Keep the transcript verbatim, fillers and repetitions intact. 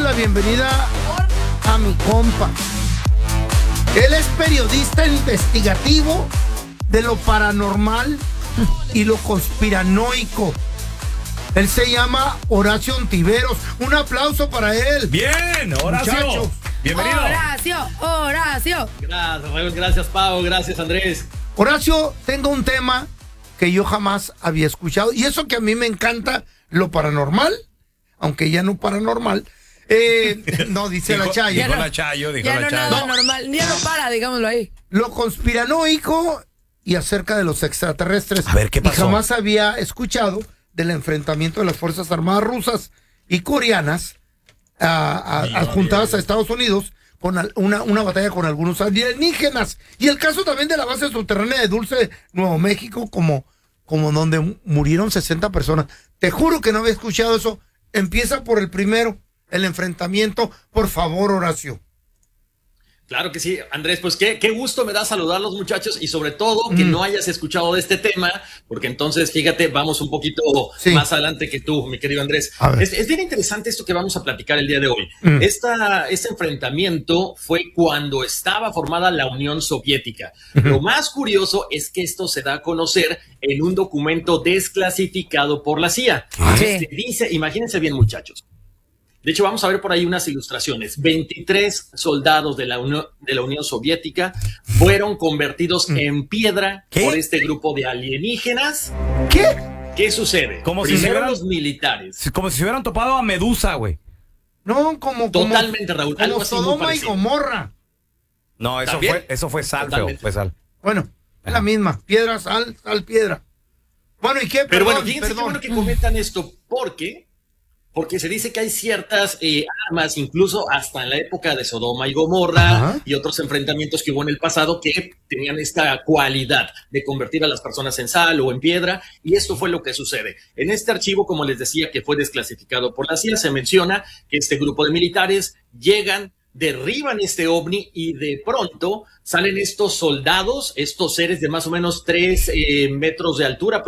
la bienvenida a mi compa. Él es periodista investigativo de lo paranormal y lo conspiranoico. Él se llama Horacio Ontiveros. Un aplauso para él. Bien, Horacio. Muchachos. Bienvenido. Horacio, Horacio. Gracias, Raúl, gracias, Pau, gracias, Andrés. Horacio, tengo un tema que yo jamás había escuchado. Y eso que a mí me encanta lo paranormal, aunque ya no paranormal. Eh, no, dice dijo, la Chayo. Dijo la Chayo, dijo Ya la no Chayo. nada normal, ya no para, digámoslo ahí. Lo conspiranoico y acerca de los extraterrestres. A ver, ¿qué pasó? Y jamás había escuchado del enfrentamiento de las Fuerzas Armadas rusas y coreanas a, a, adjuntadas a Estados Unidos con al, una, una batalla con algunos alienígenas. Y el caso también de la base subterránea de Dulce, Nuevo México, como, como donde murieron sesenta personas. Te juro que no había escuchado eso. Empieza por el primero, el enfrentamiento. Por favor, Horacio. Claro que sí, Andrés, pues qué, qué gusto me da saludarlos, muchachos, y sobre todo que mm. no hayas escuchado de este tema, porque entonces, fíjate, vamos un poquito sí. más adelante que tú, mi querido Andrés. Es, es bien interesante esto que vamos a platicar el día de hoy. Mm. Esta, este enfrentamiento fue cuando estaba formada la Unión Soviética. Uh-huh. Lo más curioso es que esto se da a conocer en un documento desclasificado por la C I A. Sí. Este, dice, imagínense bien, muchachos. De hecho, vamos a ver por ahí unas ilustraciones. veintitrés soldados de la, Unión, de la Unión Soviética fueron convertidos en piedra ¿Qué? por este grupo de alienígenas. ¿Qué? ¿Qué sucede? Como Primero si se hubieran, los militares. Como si se hubieran topado a Medusa, güey. No, como... Totalmente, como, Raúl. Como algo así muy Sodoma y parecido. Gomorra. No, eso ¿También? fue, eso fue sal, feo, Totalmente. fue sal. Bueno, es la misma. Piedra, sal, sal, piedra. Bueno, ¿y qué? Pero Perdón, bueno, fíjense perdón. qué bueno que comentan esto, porque... Porque se dice que hay ciertas eh, armas, incluso hasta en la época de Sodoma y Gomorra, ajá, y otros enfrentamientos que hubo en el pasado que tenían esta cualidad de convertir a las personas en sal o en piedra, y esto fue lo que sucede. En este archivo, como les decía, que fue desclasificado por la C I A, se menciona que este grupo de militares llegan, derriban este ovni y de pronto salen estos soldados, estos seres de más o menos tres eh, metros de altura,